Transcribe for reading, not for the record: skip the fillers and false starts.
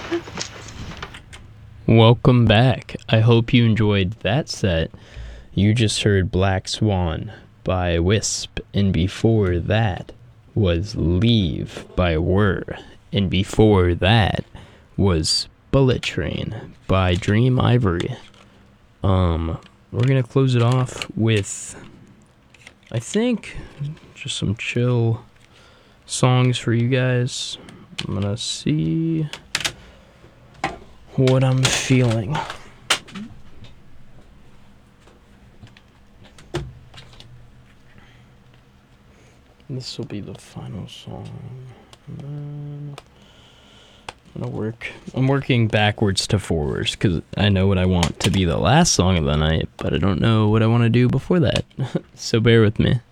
Welcome back. I hope you enjoyed that set. You just heard Black Swan by Wisp, and before that was Leave by Whir, and before that was Bullet Train by Dream Ivory. We're gonna close it off with, I think, just some chill songs for you guys. I'm gonna see what I'm feeling. This will be the final song. I'm working backwards to forwards because I know what I want to be the last song of the night, but I don't know what I want to do before that. So bear with me.